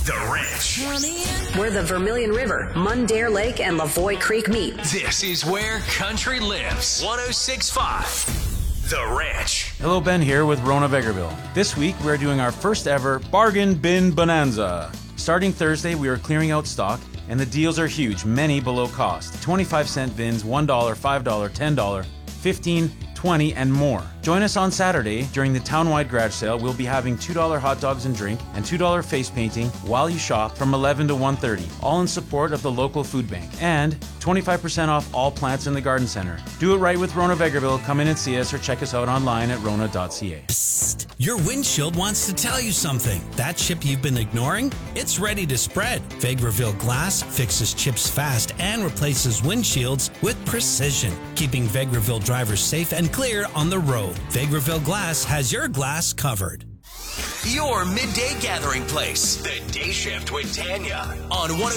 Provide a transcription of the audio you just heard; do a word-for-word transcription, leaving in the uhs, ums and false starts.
The Ranch. Where the Vermilion River, Mundare Lake, and Lavoie Creek meet. This is where country lives. one oh six point five. The Ranch. Hello, Ben here with Rona Vegreville. This week we're doing our first ever Bargain Bin Bonanza. Starting Thursday, we are clearing out stock, and the deals are huge, many below cost. twenty-five cent bins, one dollar, five dollars, ten dollars, fifteen dollars, twenty dollars, and more. Join us on Saturday during the town-wide garage sale. We'll be having two dollar hot dogs and drink and two dollar face painting while you shop from eleven to one thirty, all in support of the local food bank. And twenty-five percent off all plants in the garden center. Do it right with Rona Vegreville. Come in and see us or check us out online at rona dot c a. Psst. Your windshield wants to tell you something. That chip you've been ignoring? It's ready to spread. Vegreville Glass fixes chips fast and replaces windshields with precision, keeping Vegreville drivers safe and clear on the road. Vegreville Glass has your glass covered. Your midday gathering place. The Day Shift with Tanya on one oh